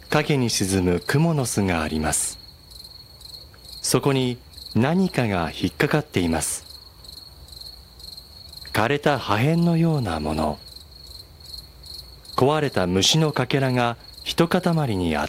影に沈む蜘蛛の巣があります。そこに何かが引っかかっています。枯れた破片のようなもの。壊れた虫のかけらが一塊に